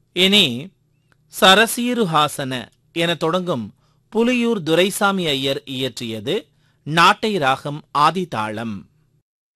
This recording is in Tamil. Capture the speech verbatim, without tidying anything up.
இனி சரசீருஹாசன என தொடங்கும் புலியூர் துரைசாமி ஐயர் இயற்றியது நாட்டை ராகம் ஆதிதாளம்.